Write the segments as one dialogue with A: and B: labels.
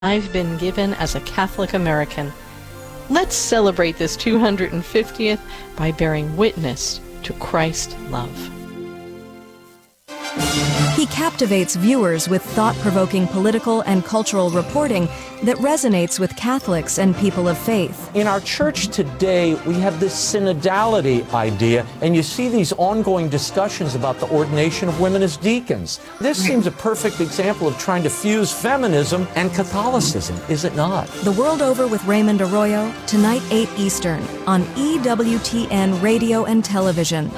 A: I've been given as a Catholic American. Let's celebrate this 250th by bearing witness to Christ's love.
B: He captivates viewers with thought-provoking political and cultural reporting that resonates with Catholics and people of faith.
C: In our church today, we have this synodality idea, and you see these ongoing discussions about the ordination of women as deacons. This seems a perfect example of trying to fuse feminism and Catholicism, is it not?
B: The World Over with Raymond Arroyo, tonight 8 Eastern, on EWTN Radio and Television.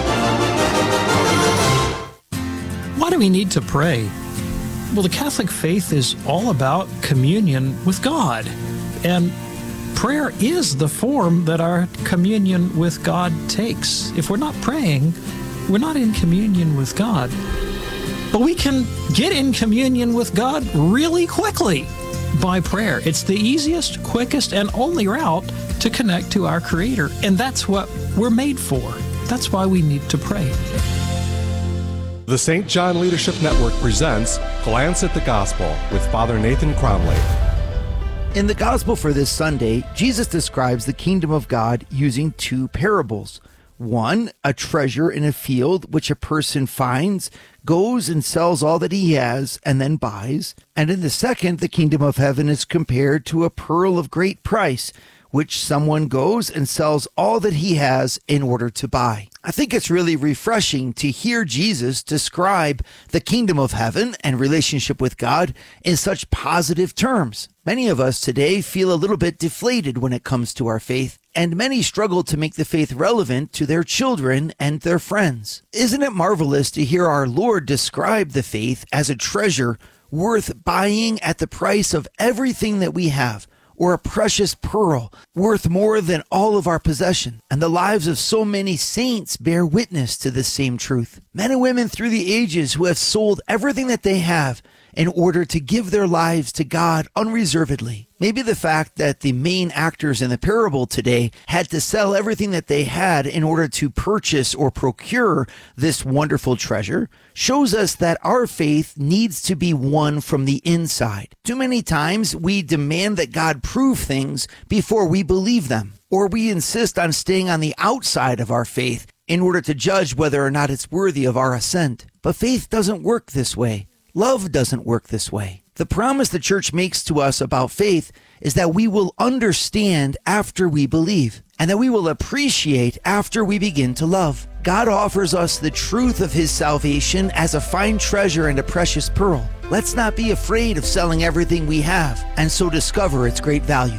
D: Why do we need to pray? Well, the Catholic faith is all about communion with God. And prayer is the form that our communion with God takes. If we're not praying, we're not in communion with God. But we can get in communion with God really quickly by prayer. It's the easiest, quickest, and only route to connect to our Creator. And that's what we're made for. That's why we need to pray.
E: The St. John Leadership Network presents Glance at the Gospel with Father Nathan Cromley.
F: In the Gospel for this Sunday, Jesus describes the kingdom of God using 2 parables. One, a treasure in a field which a person finds, goes and sells all that he has, and then buys. And in the second, the kingdom of heaven is compared to a pearl of great price, which someone goes and sells all that he has in order to buy. I think it's really refreshing to hear Jesus describe the kingdom of heaven and relationship with God in such positive terms. Many of us today feel a little bit deflated when it comes to our faith, and many struggle to make the faith relevant to their children and their friends. Isn't it marvelous to hear our Lord describe the faith as a treasure worth buying at the price of everything that we have, or a precious pearl worth more than all of our possession? And the lives of so many saints bear witness to this same truth. Men and women through the ages who have sold everything that they have in order to give their lives to God unreservedly. Maybe the fact that the main actors in the parable today had to sell everything that they had in order to purchase or procure this wonderful treasure shows us that our faith needs to be won from the inside. Too many times we demand that God prove things before we believe them, or we insist on staying on the outside of our faith in order to judge whether or not it's worthy of our assent. But faith doesn't work this way. Love doesn't work this way. The promise the church makes to us about faith is that we will understand after we believe, and that we will appreciate after we begin to love. God offers us the truth of his salvation as a fine treasure and a precious pearl. Let's not be afraid of selling everything we have, and so discover its great value.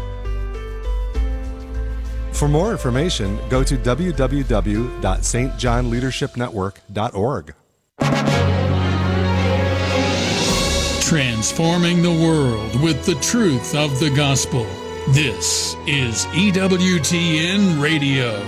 E: For more information, go to www.stjohnleadershipnetwork.org.
G: Transforming the world with the truth of the gospel. This is EWTN Radio.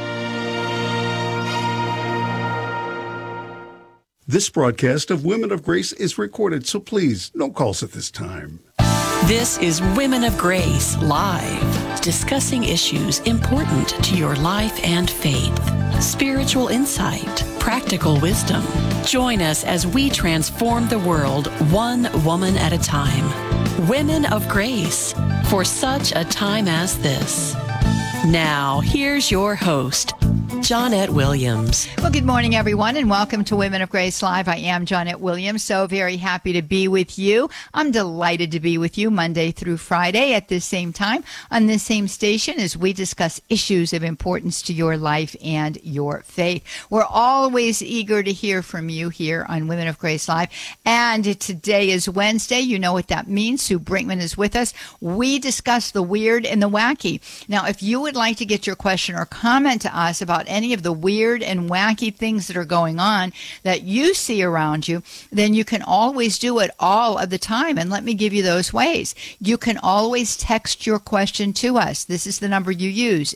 H: This broadcast of Women of Grace is recorded, so please, no calls at this time.
I: This is Women of Grace Live, discussing issues important to your life and faith. Spiritual insight, practical wisdom. Join us as we transform the world one woman at a time. Women of Grace, for such a time as this. Now, here's your host, Johnette Williams.
J: Well, good morning, everyone, and welcome to Women of Grace Live. I am Johnette Williams, so very happy to be with you. I'm delighted to be with you Monday through Friday at this same time on this same station as we discuss issues of importance to your life and your faith. We're always eager to hear from you here on Women of Grace Live, and today is Wednesday. You know what that means. Sue Brinkman is with us. We discuss the weird and the wacky. Now, if you would like to get your question or comment to us about any of the weird and wacky things that are going on that you see around you, then you can always do it all of the time. And let me give you those ways. You can always text your question to us. This is the number you use,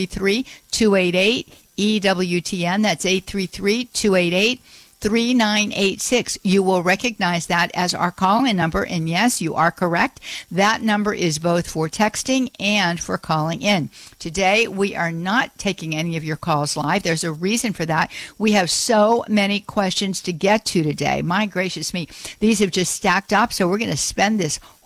J: 833-288-EWTN. That's 833-288-EWTN. 3986. You will recognize that as our call-in number, and yes, you are correct. That number is both for texting and for calling in. Today, we are not taking any of your calls live. There's a reason for that. We have so many questions to get to today. My gracious me, these have just stacked up, so we're going to spend this